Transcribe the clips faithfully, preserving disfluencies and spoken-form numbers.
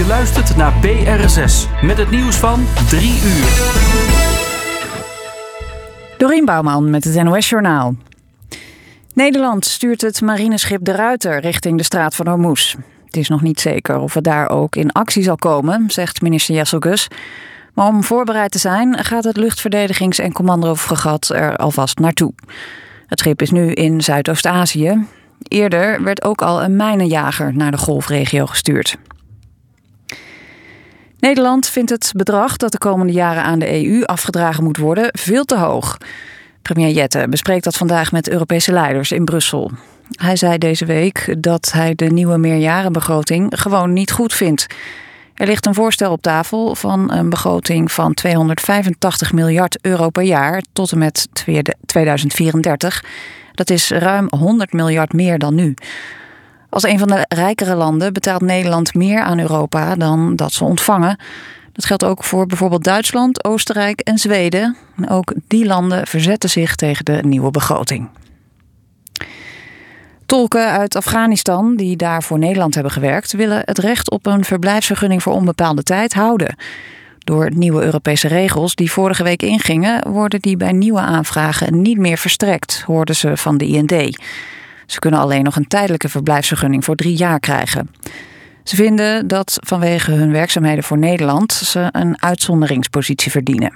Je luistert naar B R S S met het nieuws van drie uur. Dorien Bouwman met het N O S Journaal. Nederland stuurt het marineschip De Ruiter richting de Straat van Hormuz. Het is nog niet zeker of het daar ook in actie zal komen, zegt minister Jesselgus. Maar om voorbereid te zijn gaat het luchtverdedigings- en commandofregat er alvast naartoe. Het schip is nu in Zuidoost-Azië. Eerder werd ook al een mijnenjager naar de golfregio gestuurd. Nederland vindt het bedrag dat de komende jaren aan de E U afgedragen moet worden veel te hoog. Premier Jette bespreekt dat vandaag met Europese leiders in Brussel. Hij zei deze week dat hij de nieuwe meerjarenbegroting gewoon niet goed vindt. Er ligt een voorstel op tafel van een begroting van tweehonderdvijfentachtig miljard euro per jaar tot en met tweeduizend vierendertig. Dat is ruim honderd miljard meer dan nu. Als een van de rijkere landen betaalt Nederland meer aan Europa dan dat ze ontvangen. Dat geldt ook voor bijvoorbeeld Duitsland, Oostenrijk en Zweden. Ook die landen verzetten zich tegen de nieuwe begroting. Tolken uit Afghanistan die daar voor Nederland hebben gewerkt willen het recht op een verblijfsvergunning voor onbepaalde tijd houden. Door nieuwe Europese regels die vorige week ingingen, worden die bij nieuwe aanvragen niet meer verstrekt, hoorden ze van de I N D. Ze kunnen alleen nog een tijdelijke verblijfsvergunning voor drie jaar krijgen. Ze vinden dat vanwege hun werkzaamheden voor Nederland ze een uitzonderingspositie verdienen.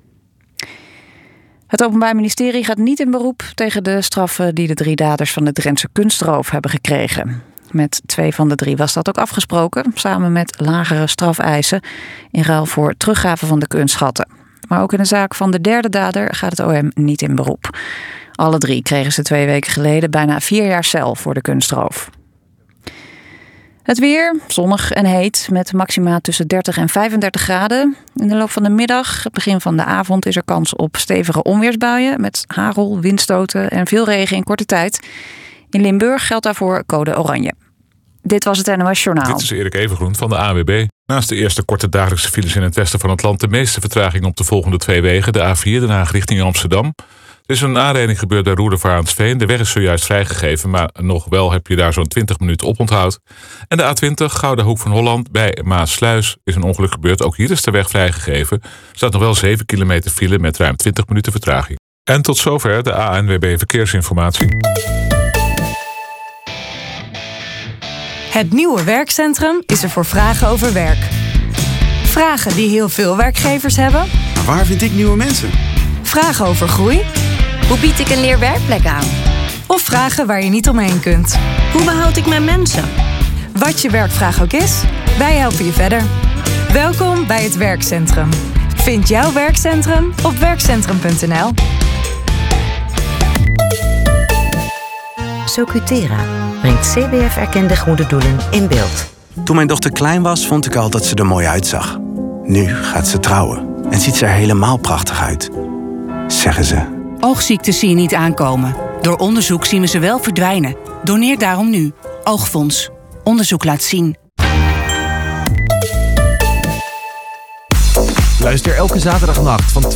Het Openbaar Ministerie gaat niet in beroep tegen de straffen die de drie daders van de Drentse kunstroof hebben gekregen. Met twee van de drie was dat ook afgesproken, samen met lagere strafeisen in ruil voor teruggave van de kunstschatten. Maar ook in de zaak van de derde dader gaat het O M niet in beroep. Alle drie kregen ze twee weken geleden bijna vier jaar cel voor de kunstroof. Het weer, zonnig en heet, met maxima tussen dertig en vijfendertig graden. In de loop van de middag, begin van de avond, is er kans op stevige onweersbuien met hagel, windstoten en veel regen in korte tijd. In Limburg geldt daarvoor code oranje. Dit was het N O S Journaal. Dit is Erik Evengroen van de A N W B. Naast de eerste korte dagelijkse files in het westen van het land de meeste vertraging op de volgende twee wegen. De A vier Den Haag richting Amsterdam. Er is een aanrijding gebeurd bij Roedevaartsveen. De weg is zojuist vrijgegeven, maar nog wel heb je daar zo'n twintig minuten op onthoud. En de A twintig, Gouden Hoek van Holland, bij Maassluis is een ongeluk gebeurd. Ook hier is de weg vrijgegeven. Er staat nog wel zeven kilometer file met ruim twintig minuten vertraging. En tot zover de A N W B Verkeersinformatie. Het nieuwe werkcentrum is er voor vragen over werk. Vragen die heel veel werkgevers hebben. Maar waar vind ik nieuwe mensen? Vragen over groei. Hoe bied ik een leerwerkplek aan? Of vragen waar je niet omheen kunt. Hoe behoud ik mijn mensen? Wat je werkvraag ook is, wij helpen je verder. Welkom bij het werkcentrum. Vind jouw werkcentrum op werkcentrum punt n l. Socutera brengt C B F-erkende goede doelen in beeld. Toen mijn dochter klein was, vond ik al dat ze er mooi uitzag. Nu gaat ze trouwen en ziet ze er helemaal prachtig uit. Zeggen ze. Oogziektes zie je niet aankomen. Door onderzoek zien we ze wel verdwijnen. Doneer daarom nu. Oogfonds. Onderzoek laat zien. Luister elke zaterdagnacht van